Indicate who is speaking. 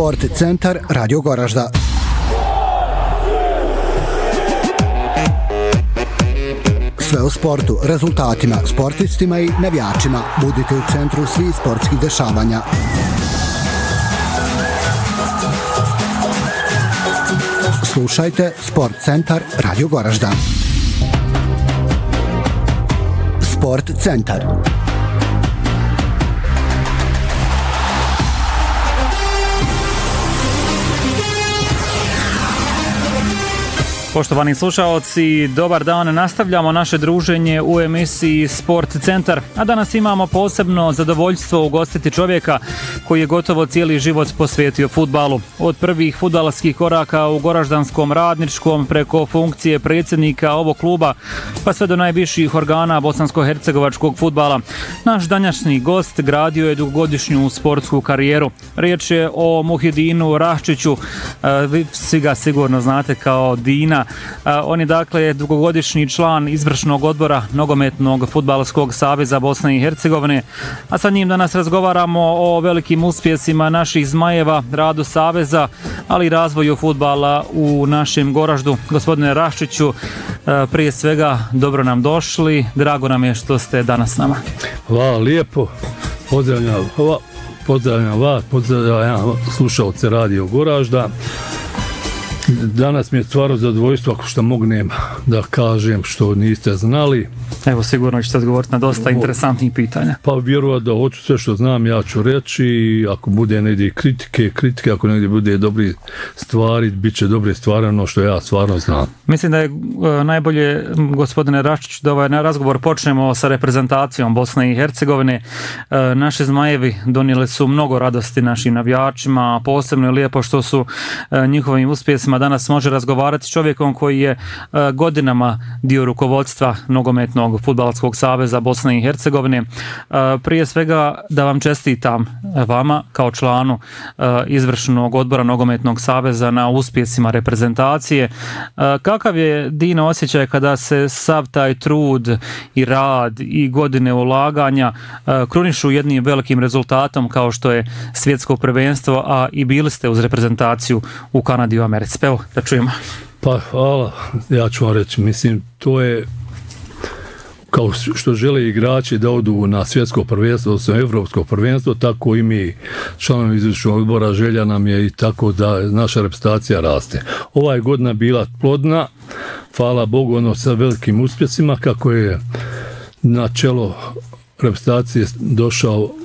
Speaker 1: Sport centar Radio Goražda. Sve o sportu, rezultatima, sportistima i navijačima. Budite u centru svih sportskih dešavanja. Slušajte Sport centar Radio Goražda. Sport centar.
Speaker 2: Poštovani slušaoci, dobar dan, nastavljamo naše druženje u emisiji Sport centar, a danas imamo posebno zadovoljstvo ugostiti čovjeka koji je gotovo cijeli život posvetio fudbalu. Od prvih fudbalskih koraka u Goraždanskom radničkom preko funkcije predsjednika ovog kluba pa sve do najviših organa bosansko-hercegovačkog fudbala. Naš današnji gost gradio je dugogodišnju sportsku karijeru. Riječ je o Muhidinu Raščiću, vi svi ga sigurno znate kao Dina. On je dakle dugogodišnji član izvršnog odbora Nogometnog fudbalskog saveza Bosne i Hercegovine, a sa njim danas razgovaramo o velikim uspjesima naših zmajeva, radu saveza, ali i razvoju fudbala u našem Goraždu. Gospodine Raščiću, prije svega dobro nam došli, drago nam je što ste danas s nama.
Speaker 3: Hvala lijepo, pozdravljam vas, pozdravljam slušalce Radio Goražda. Danas mi je stvarno zadovoljstvo ako što mognem da kažem što niste znali.
Speaker 2: Evo, sigurno ćete odgovoriti na dosta interesantnih pitanja.
Speaker 3: Pa vjerujem da hoću sve što znam, ja ću reći. Ako bude negdje kritike, ako negdje bude dobri stvari, bit će dobre stvari, ono što ja stvarno znam.
Speaker 2: Mislim da je najbolje, gospodine Raščić, da ovaj razgovor počnemo sa reprezentacijom Bosne i Hercegovine. Naši zmajevi donijeli su mnogo radosti našim navijačima, a posebno je lijepo što su njihovim uspjesima danas može razgovarati s čovjekom koji je godinama dio rukovodstva Nogometnog fudbalskog saveza Bosne i Hercegovine. Prije svega da vam čestitam vama kao članu izvršnog odbora Nogometnog saveza na uspjesima reprezentacije. Kakav je, Dino, osjećaj kada se sav taj trud i rad i godine ulaganja krunišu jednim velikim rezultatom kao što je svjetsko prvenstvo, a i bili ste uz reprezentaciju u Kanadi i u Americi? Evo, da čujemo.
Speaker 3: Pa hvala, ja ću vam reći, mislim, to je kao što žele igrači da odu na svjetsko prvenstvo, odnosno evropsko prvenstvo, tako i mi članovi izvršnog odbora, želja nam je i tako da naša reprezentacija raste. Ova je godina bila plodna, hvala Bogu, ono sa velikim uspjesima, kako je na čelo reprezentacije došao